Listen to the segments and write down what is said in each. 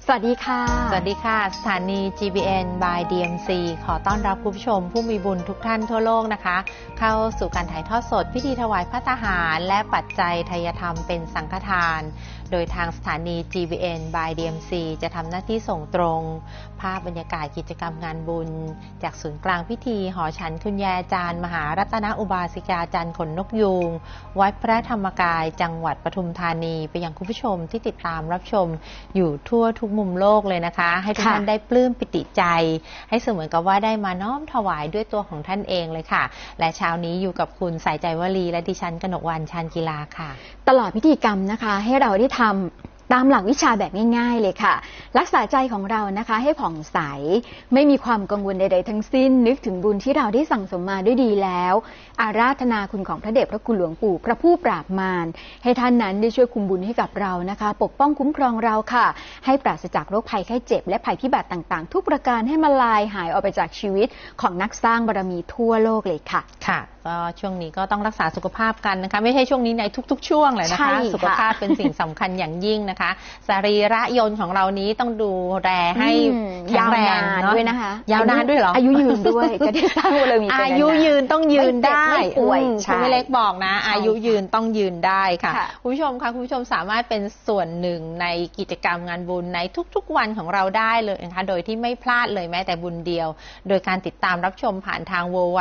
สวัสดีค่ะสวัสดีค่ะสถานี GBN by DMC ขอต้อนรับคุณผู้ชมผู้มีบุญทุกท่านทั่วโลกนะคะเข้าสู่การถ่ายทอดสดพิธีถวายพระทหารและปัจจัยทายธรรมเป็นสังฆทานโดยทางสถานี GBN by DMC จะทำหน้าที่ส่งตรงภาพบรรยากาศกิจกรรมงานบุญจากศูนย์กลางพิธีหอฉันคุณยายอาจารย์มหารัตนอุบาสิกาจันทร์ขนนกยูงวัดพระธรรมกายจังหวัดปทุมธานีไปยังคุณผู้ชมที่ติดตามรับชมอยู่ทั่วทุกมุมโลกเลยนะคะให้ทุกท่านได้ปลื้มปิติใจให้เสมือนกับว่าได้มาน้อมถวายด้วยตัวของท่านเองเลยค่ะและเช้านี้อยู่กับคุณสายใจวลีและดิฉันกนกวรรณชาญกีฬาค่ะตลอดพิธีกรรมนะคะให้เราได้ทำตามหลักวิชาแบบง่ายๆเลยค่ะรักษาใจของเรานะคะให้ผ่องใสไม่มีความกังวลใดๆทั้งสิ้นนึกถึงบุญที่เราได้สั่งสมมาด้วยดีแล้วอาราธนาคุณของพระเดชพระคุณหลวงปู่พระผู้ปราบมารให้ท่านนั้นได้ช่วยคุมบุญให้กับเรานะคะปกป้องคุ้มครองเราค่ะให้ปราศจากโรคภัยไข้เจ็บและภัยพิบัติต่างๆทุกประการให้มาลายหายออกไปจากชีวิตของนักสร้างบารมีทั่วโลกเลยค่ะค่ะก็ช่วงนี้ก็ต้องรักษาสุขภาพกันนะคะไม่ใช่ช่วงนี้ในทุกๆช่วงเลยนะคะสุขภาพเป็นสิ่งสำคัญอย่างยิ่งนะคะสรีระยนต์ของเรานี้ต้องดูแลให้แข็งแรงด้วยนะคะยาวนานด้วยเหรออายุยืนด้วยจะได้สร้างบารมีอายุยืนต้องยืนได้คุณไม่เล็กบอกนะอายุยืนต้องยืนได้ค่ะคุณผู้ชมคะคุณผู้ชมสามารถเป็นส่วนหนึ่งในกิจกรรมงานบุญในทุกๆวันของเราได้เลยนะคะโดยที่ไม่พลาดเลยแม้แต่บุญเดียวโดยการติดตามรับชมผ่านทาง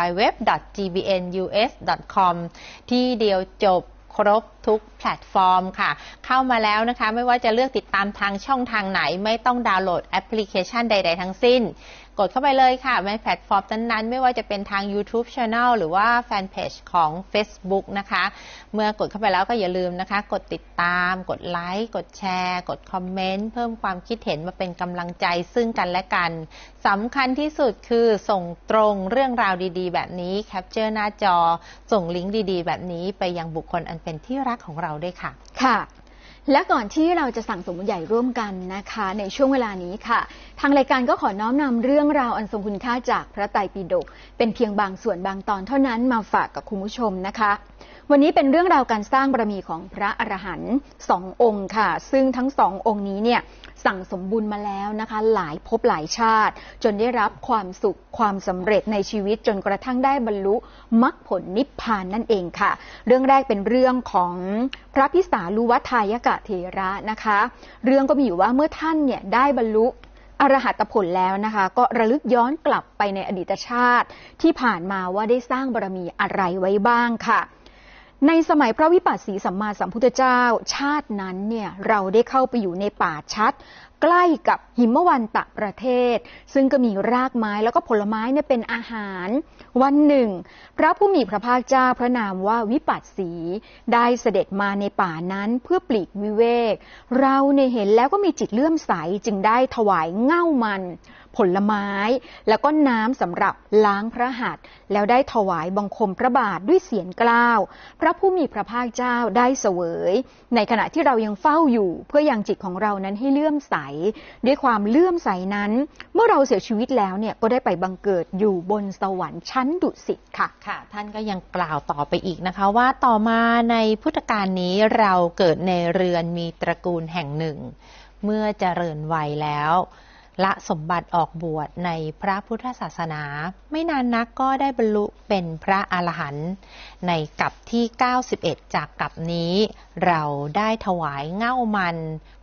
www.gbnus.com ที่เดียวจบครบทุกแพลตฟอร์มค่ะเข้ามาแล้วนะคะไม่ว่าจะเลือกติดตามทางช่องทางไหนไม่ต้องดาวน์โหลดแอปพลิเคชันใดๆทั้งสิ้นกดเข้าไปเลยค่ะในแพลตฟอร์มนั้นๆไม่ว่าจะเป็นทาง YouTube Channel หรือว่าแฟนเพจของ Facebook นะคะเมื่อกดเข้าไปแล้วก็อย่าลืมนะคะกดติดตามกดไลค์กดแชร์กดคอมเมนต์เพิ่มความคิดเห็นมาเป็นกำลังใจซึ่งกันและกันสำคัญที่สุดคือส่งตรงเรื่องราวดีๆแบบนี้แคปเจอร์หน้าจอส่งลิงก์ดีๆแบบนี้ไปยังบุคคลอันเป็นที่รักของเราด้วยค่ะค่ะและก่อนที่เราจะสั่งสมบุญใหญ่ร่วมกันนะคะในช่วงเวลานี้ค่ะทางรายการก็ขอน้อมนำเรื่องราวอันทรงคุณค่าจากพระไตรปิฎกเป็นเพียงบางส่วนบางตอนเท่านั้นมาฝากกับคุณผู้ชมนะคะวันนี้เป็นเรื่องราวการสร้างบารมีของพระอรหันต์สององค์ค่ะซึ่งทั้งสององค์นี้เนี่ยสั่งสมบุญมาแล้วนะคะหลายภพหลายชาติจนได้รับความสุขความสำเร็จในชีวิตจนกระทั่งได้บรรลุมรรคผลนิพพานนั่นเองค่ะเรื่องแรกเป็นเรื่องของพระพิสารุวัฏายกะเถระนะคะเรื่องก็มีอยู่ว่าเมื่อท่านเนี่ยได้บรรลุอรหัตผลแล้วนะคะก็ระลึกย้อนกลับไปในอดีตชาติที่ผ่านมาว่าได้สร้างบารมีอะไรไว้บ้างค่ะในสมัยพระวิปัสสีสัมมาสัมพุทธเจ้าชาตินั้นเนี่ยเราได้เข้าไปอยู่ในป่าชัดใกล้กับหิมวันตะประเทศซึ่งก็มีรากไม้แล้วก็ผลไม้เนี่ยเป็นอาหารวันหนึ่งพระผู้มีพระภาคเจ้าพระนามว่าวิปัสสีได้เสด็จมาในป่านั้นเพื่อปลีกวิเวกเราเนี่ยเห็นแล้วก็มีจิตเลื่อมใสจึงได้ถวายเง่ามันผลไม้แล้วก็น้ำสำหรับล้างพระหัตถ์แล้วได้ถวายบังคมพระบาทด้วยเสียงกล้าวพระผู้มีพระภาคเจ้าได้เสวยในขณะที่เรายังเฝ้าอยู่เพื่อยังจิตของเรานั้นให้เลื่อมใสด้วยความเลื่อมใสนั้นเมื่อเราเสียชีวิตแล้วเนี่ยก็ได้ไปบังเกิดอยู่บนสวรรค์ชั้นดุสิตค่ะค่ะท่านก็ยังกล่าวต่อไปอีกนะคะว่าต่อมาในพุทธกาลนี้เราเกิดในเรือนมีตระกูลแห่งหนึ่งเมื่อเจริญวัยแล้วละสมบัติออกบวชในพระพุทธศาสนาไม่นานนักก็ได้บรรลุเป็นพระอรหันต์ในกัปที่91จากกัปนี้เราได้ถวายเง่ามัน